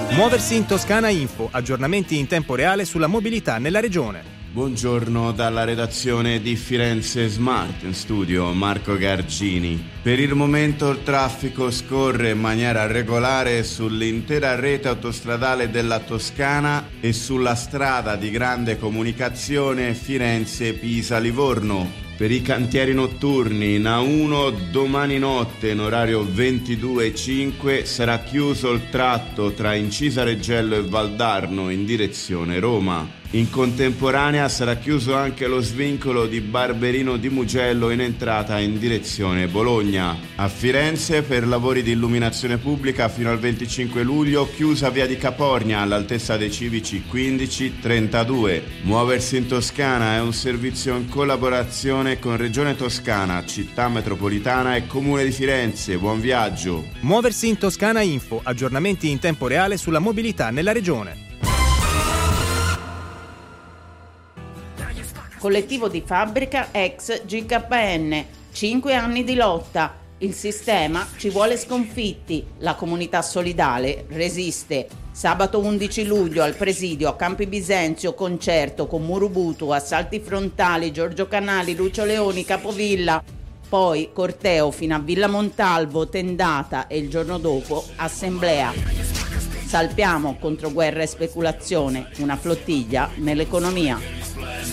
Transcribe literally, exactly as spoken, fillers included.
Muoversi in Toscana Info, aggiornamenti in tempo reale sulla mobilità nella regione. Buongiorno dalla redazione di Firenze Smart, in studio Marco Gargini. Per il momento il traffico scorre in maniera regolare sull'intera rete autostradale della Toscana e sulla strada di grande comunicazione Firenze-Pisa-Livorno. Per i cantieri notturni in A uno domani notte in orario ventidue e cinque sarà chiuso il tratto tra Incisa Reggello e Valdarno in direzione Roma. In contemporanea sarà chiuso anche lo svincolo di Barberino di Mugello in entrata in direzione Bologna. A Firenze per lavori di illuminazione pubblica fino al venticinque luglio chiusa via di Capornia all'altezza dei civici quindici trentadue. Muoversi in Toscana è un servizio in collaborazione con Regione Toscana, Città Metropolitana e Comune di Firenze. Buon viaggio! Muoversi in Toscana Info, aggiornamenti in tempo reale sulla mobilità nella regione. Collettivo di fabbrica ex G K N, cinque anni di lotta. Il sistema ci vuole sconfitti. La comunità solidale resiste. Sabato undici luglio al presidio a Campi Bisenzio, concerto con Murubutu, assalti frontali, Giorgio Canali, Lucio Leoni, Capovilla. Poi corteo fino a Villa Montalvo, tendata e il giorno dopo assemblea. Salpiamo contro guerra e speculazione, una flottiglia nell'economia.